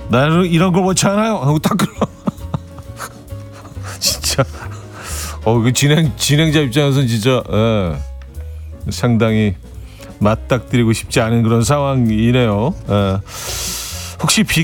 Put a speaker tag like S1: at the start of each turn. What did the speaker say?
S1: 나는 이런 걸 원치 않아요 하고 딱 끊어. 진짜 그 진행자 입장에서는 진짜 상당히 맞닥뜨리고 싶지 않은 그런 상황이네요. 혹시 비가